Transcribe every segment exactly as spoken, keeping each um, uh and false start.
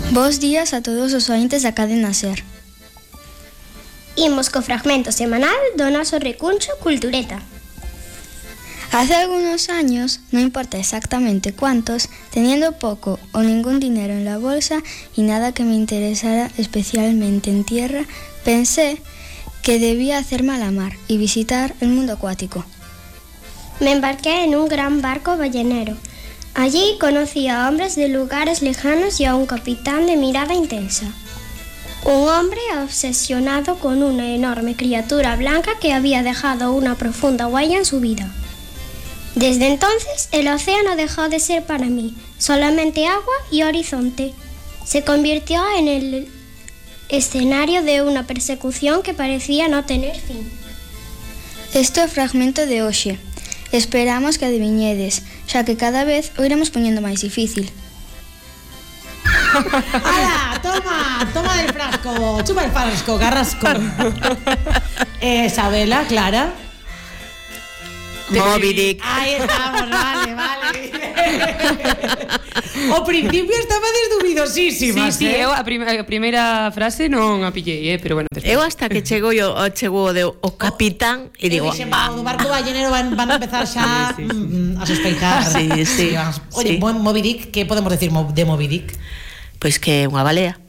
Bos días a todos os ointes da Cadena Ser. Imos co fragmento semanal do noso recuncho Cultureta. Hace algunos años, no importa exactamente cuántos, teniendo poco o ningún dinero en la bolsa y nada que me interesara especialmente en tierra, pensé que debía hacerme a la mar y visitar el mundo acuático. Me embarqué en un gran barco ballenero. Allí conocí a hombres de lugares lejanos y a un capitán de mirada intensa. Un hombre obsesionado con una enorme criatura blanca que había dejado una profunda huella en su vida. Desde entonces, el océano dejó de ser para mí solamente agua y horizonte. Se convirtió en el escenario de una persecución que parecía no tener fin. Este é o fragmento de hoxe. Esperamos que adiviñedes, xa que cada vez o iremos poñendo máis difícil. ¡Hala! Toma, toma del frasco, chupa el frasco, carrasco. eh, Isabela, Clara. Moby Dick. Ahí estamos, vale, vale. O principio estaba desdubidosísima. Sí, sí, eh? eu a, prim a primeira frase non a pillei, eh, pero bueno. Eu hasta que chego yo, chego de o capitán e digo, Dixen, "Va, do barco ballenero van, van a empezar xa sí, sí, sí. Mm, a sospeitar. Sí, sí. Oye, sí. Moby Dick, que podemos decir de Moby Dick? Pois que unha balea.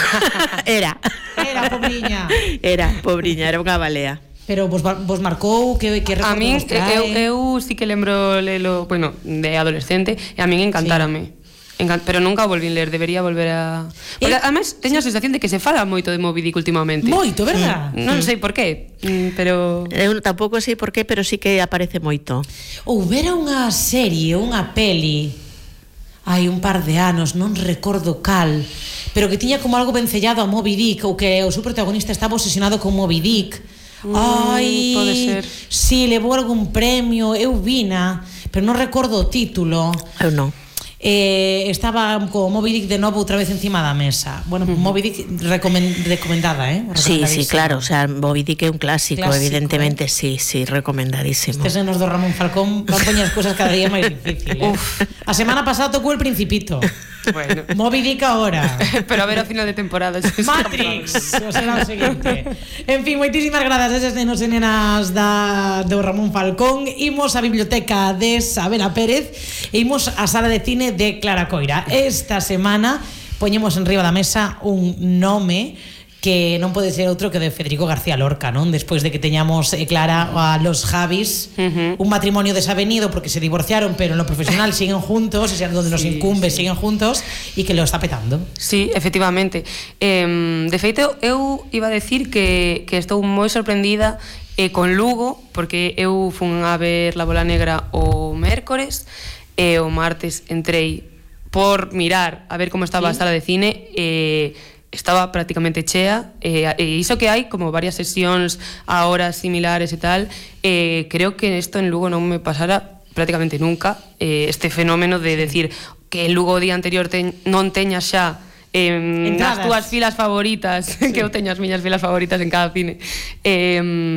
Era. Era, pobriña. Era, pobriña, era unha balea. Pero vos, vos marcou que, que a min, vos trae? eu, eu sí que lembro lelo, bueno, de adolescente, e a min encantárame. Sí. Encant pero nunca o volvín ler, debería volver a... Porque eh, además teño a sensación de que se fala moito de Moby Dick últimamente. Moito, verdad? Mm. Non sei por qué, pero... Eu tampouco sei por qué, pero sí que aparece moito. Houbera unha serie, unha peli, hai un par de anos, non recordo cal, pero que tiña como algo vencellado a Moby Dick, ou que o seu protagonista estaba obsesionado con Moby Dick. Ai, mm, pode ser. Si, levou algún premio, eu vina, pero non recordo o título. Eu non. Eh, estaba co Moby Dick de novo outra vez encima da mesa. Bueno, uh-huh. Moby Dick recomend, recomendada, eh? Sí, sí, claro, o sea, Moby Dick é un clásico, clásico evidentemente, eh? sí, sí, recomendadísimo. Estes nenos do Ramón Falcón van poñer as cousas cada día máis difíciles. Eh? A semana pasada tocou El Principito. Bueno. Moby Dick ahora. Pero a ver a final de temporada. Matrix, o será o seguinte. En fin, moitísimas grazas a eses nenos e nenas da, do Ramón Falcón. Imos á biblioteca de Isabela Pérez e imos á sala de cine de Clara Coira. Esta semana poñemos en riba da mesa un nome que non pode ser outro que de Federico García Lorca, non? Despois de que teñamos, eh, Clara, a los Javis, uh-huh. un matrimonio desavenido porque se divorciaron, pero en lo profesional siguen juntos, o sea, donde sí, nos incumbe sí. siguen juntos, e que lo está petando. Sí, efectivamente. Eh, de feito, eu iba a decir que, que estou moi sorprendida eh, con Lugo, porque eu fun a ver La Bola Negra o mércores, e o martes entrei por mirar a ver como estaba sí. a sala de cine, e eh, estaba prácticamente chea, e eh, iso que hai como varias sesións a horas similares e tal, eh, creo que isto en Lugo non me pasara prácticamente nunca, eh, este fenómeno de decir que en Lugo o día anterior ten, non teñas xa eh, as túas filas favoritas, sí. que eu teño as miñas filas favoritas en cada cine, eh,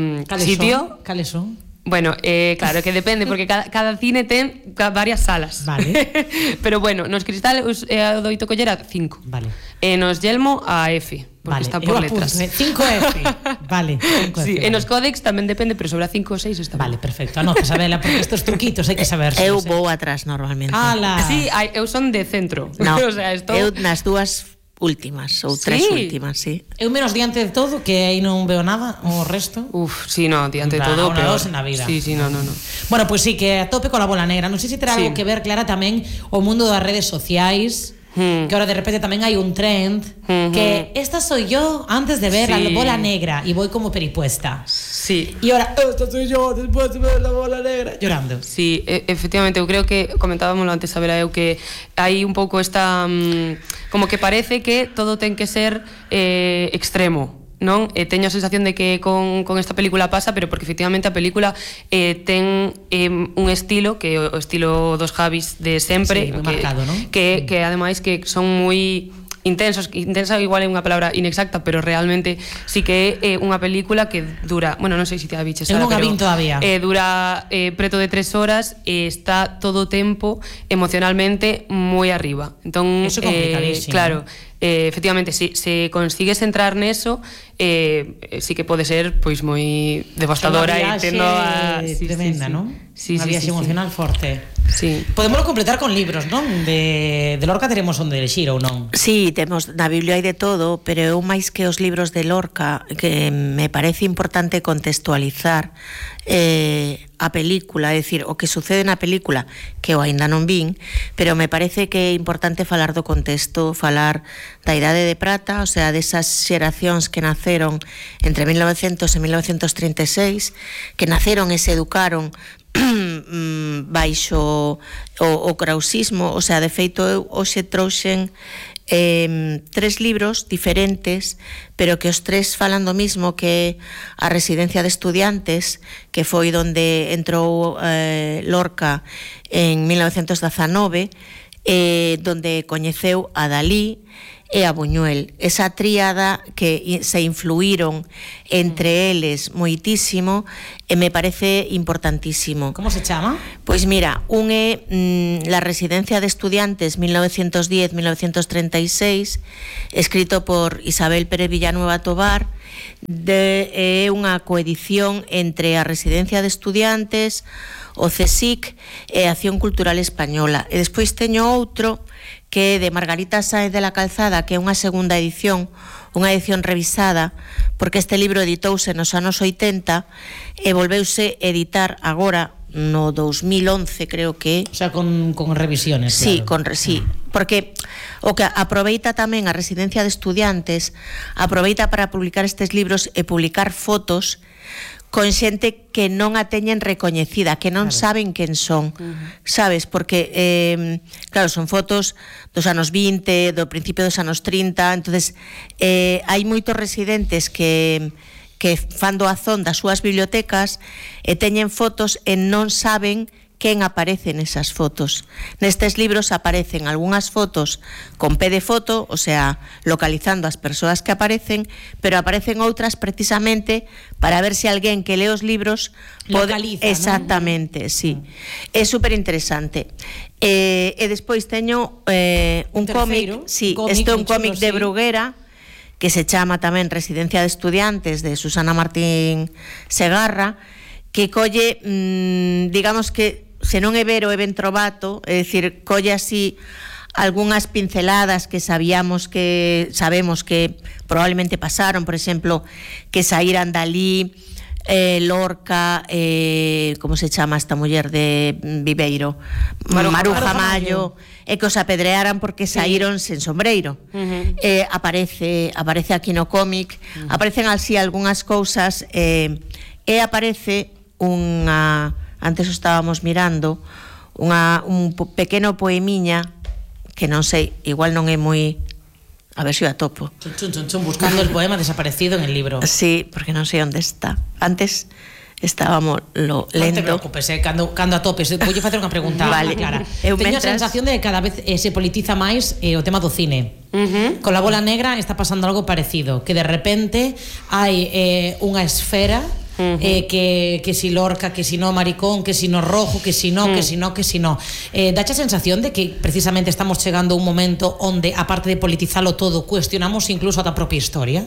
sitio. Cales son? Bueno, eh, claro, que depende, porque cada, cada cine ten varias salas. Vale. Pero bueno, nos Cristal é a do Ito Collera cinco. Vale. E nos Yelmo a F, porque vale. está por letras. cinco F. Vale. cinco Sí, F, e nos vale. Codex tamén depende, pero sobre a cinco ou seis está. Vale, perfecto. Anota, Isabela, porque estos truquitos hai que saber. Eu vou atrás normalmente. Ala. Sí, hai, eu son de centro. No, o sea, estou... eu nas dúas últimas ou tres sí. últimas, sí. Eu menos diante de todo, que aí non veo nada, o resto. Uf, sí, no, diante de todo, peor. En la vida. Sí, sí, no, no, no. Bueno, pues sí, que a tope con La Bola Negra. Non sei se terá sí. algo que ver, Clara, tamén o mundo das redes sociais. Hmm. Que ahora de repente tamén hai un trend uh-huh. que esta soy yo antes de ver sí. La Bola Negra y voy como peripuesta. Sí. Y ahora esta soy yo después de ver La Bola Negra llorando. Sí, efectivamente, eu creo que comentábamoslo antes a ver eu que hai un pouco esta um, como que parece que todo ten que ser eh, extremo. Non? Eh, teño a sensación de que con, con esta película pasa, pero porque efectivamente a película eh, ten eh, un estilo que o estilo dos Javis de sempre, sí, que, marcado, ¿no? que, que ademais que son moi intensos, intensa igual é unha palabra inexacta, pero realmente sí que é eh, unha película que dura, bueno, non sei se te a biches, eu non a vin todavía. Eh, dura eh, preto de tres horas e está todo o tempo emocionalmente moi arriba. Entón, eso é complicadísimo. Eh, claro, eh, efectivamente, se, se consigues entrar neso, eh, sí que pode ser pois moi devastadora e tendo a sí, tremenda, sí, sí. non? Sí, unha sí, viaxe sí, emocional sí. forte. Sí. Podémoslo completar con libros, non? De, de Lorca teremos onde elexir ou non? Sí, temos na Biblia hai de todo, pero eu máis que os libros de Lorca, que me parece importante contextualizar eh, a película, é dicir, o que sucede na película, que eu aínda non vin, pero me parece que é importante falar do contexto, falar da Idade de Prata, o sea, desas xeracións que naceron entre mil novecentos e mil novecentos trinta e seis, que naceron e se educaron baixo o, o krausismo, o sea, de feito eu hoxe trouxen eh, tres libros diferentes, pero que os tres falan do mismo, que a residencia de estudiantes, que foi onde entrou eh, Lorca en mil novecentos dezanove, eh, donde coñeceu a Dalí e a Buñuel, esa tríada que se influíron entre eles moitísimo e me parece importantísimo. Como se chama? Pois mira, un é mm, La residencia de estudiantes mil novecientos diez a mil novecientos treinta e seis, escrito por Isabel Pérez Villanueva Tobar, de, é unha coedición entre a residencia de estudiantes, o CSIC e a Acción Cultural Española. E despois teño outro que é de Margarita Sáenz de la Calzada, que é unha segunda edición, unha edición revisada, porque este libro editouse nos anos oitenta e volveuse editar agora no dos mil once, creo que é. O sea, con, con revisiones. Sí, claro. con, sí, porque o que aproveita tamén a residencia de estudiantes, aproveita para publicar estes libros e publicar fotos con xente que non a teñen recoñecida, que non claro. saben quen son, uh-huh. sabes? Porque, eh, claro, son fotos dos anos vinte, do principio dos anos trinta, entonces eh, hai moitos residentes que que fan doazón das súas bibliotecas e teñen fotos e non saben quen aparece nesas fotos. Nestes libros aparecen algunhas fotos con P de foto, o sea, localizando as persoas que aparecen, pero aparecen outras precisamente para ver se alguén que lee os libros pode... localiza, exactamente, ¿no? Sí. É super interesante. Eh, e despois teño eh, un, un cómic, sí, este é un cómic de Bruguera, que se chama tamén Residencia de Estudiantes, de Susana Martín Segarra, que colle, mmm, digamos que se non é ver o é ben trovato, é dicir, colle así algunhas pinceladas que sabíamos que sabemos que probablemente pasaron, por exemplo, que saíran Dalí, eh, Lorca, eh, como se chama esta muller de Viveiro, Maruja, Maruja Mayo, e que os apedrearan porque sí. saíron sen sombreiro. Uh-huh. eh, aparece aparece aquí no cómic, uh-huh. aparecen así algunhas cousas, eh, e aparece unha, antes o estábamos mirando, unha, un pequeno poemiña que non sei, igual non é moi... A ver se si o atopo. Chun, chun, chun, chun, buscando el poema desaparecido en el libro. Sí, porque non sei onde está. Antes estábamos lo lento. Non te preocupes, eh, cando, cando atopes. Voulle facer unha pregunta, vale. Clara. Eu Teño mentras... a sensación de que cada vez eh, se politiza máis eh, o tema do cine. Uh-huh. Con La Bola Negra está pasando algo parecido, que de repente hai eh, unha esfera Uh-huh. eh, que, que si Lorca, que si no Maricón, que si no Rojo, que si no, uh-huh. que si no, que si no. Eh, dache a sensación de que precisamente estamos chegando a un momento onde, aparte de politizalo todo, cuestionamos incluso a ta propia historia?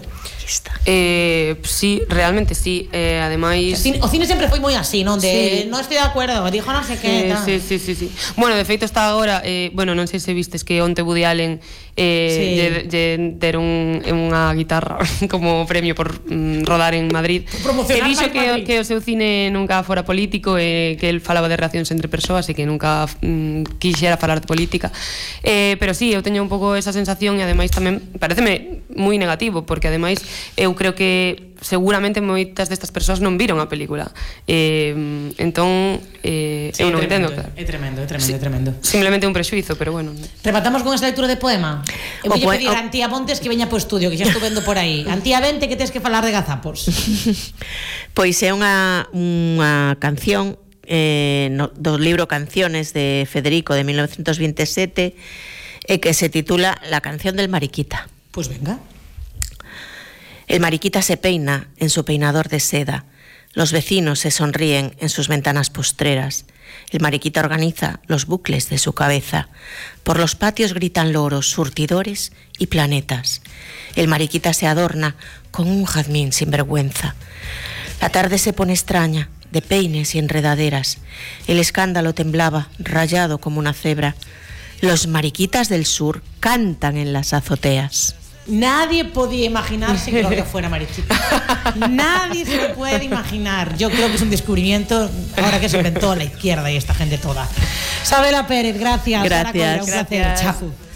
Eh, sí, realmente sí. Eh, ademais... O cine, o cine sempre foi moi así, non? De, sí. non estou de acuerdo, dijo non sei que. Eh, sí, sí, sí, sí. Bueno, de feito está agora, eh, bueno, non sei se vistes que onte Woody Allen eh, sí. lle, lle deron unha guitarra como premio por mm, rodar en Madrid. Promocionar e dixo que, que o seu cine nunca fora político e que el falaba de relacións entre persoas e que nunca mm, quixera falar de política. Eh, pero sí, eu teño un pouco esa sensación e ademais tamén pareceme moi negativo, porque ademais eu creo que seguramente moitas destas persoas non viron a película. Eh, entón, eh, sí, eu non tremendo, entendo, claro. É tremendo, é tremendo, sí, é tremendo. Simplemente un prexuizo, pero bueno. Rematamos con esta lectura de poema. Eu vou pedir o... a Antía Montes que veña po estudio, que xa estou vendo por aí. Antía, vente que tes que falar de gazapos. Pois é unha, unha canción eh, no, do libro Canciones de Federico de mil novecentos veintisiete, e que se titula La canción del mariquita. Pues venga. El mariquita se peina en su peinador de seda. Los vecinos se sonríen en sus ventanas postreras. El mariquita organiza los bucles de su cabeza. Por los patios gritan loros, surtidores y planetas. El mariquita se adorna con un jazmín sin vergüenza. La tarde se pone extraña, de peines y enredaderas. El escándalo temblaba, rayado como una cebra. Los mariquitas del sur cantan en las azoteas. Nadie podía imaginarse que Gloria fuera mariquita. Nadie se lo puede imaginar. Yo creo que es un descubrimiento ahora que se inventó la izquierda y esta gente toda. Sabela Pérez, gracias. Gracias. Un placer. Chao.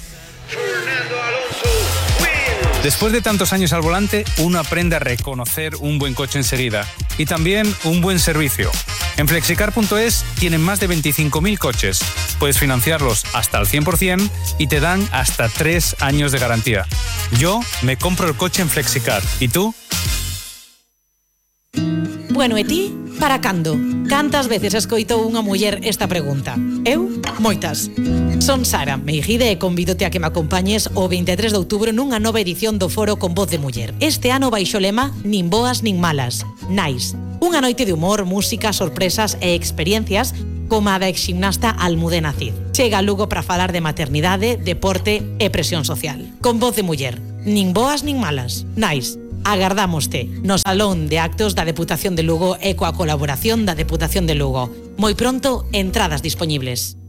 Después de tantos años al volante, uno aprende a reconocer un buen coche enseguida y también un buen servicio. En flexicar punto es tienen más de veinticinco mil coches. Puedes financiarlos hasta al cien por ciento y te dan hasta tres años de garantía. Yo me compro el coche en Flexicar. ¿Y tú? Bueno, e ti, para cando? Cantas veces escoitou unha muller esta pregunta? Eu, moitas. Son Sara Meijide e convídote a que me acompañes o veintitrés de outubro nunha nova edición do Foro con Voz de Muller. Este ano baixo o lema Nin boas nin malas, Nice. Unha noite de humor, música, sorpresas e experiencias como a da exgimnasta Almudena Cid. Chega a Lugo para falar de maternidade, deporte e presión social. Con Voz de Muller, nin boas nin malas, Nice. Agardámoste no Salón de Actos da Deputación de Lugo e coa colaboración da Deputación de Lugo. Moi pronto, entradas disponibles.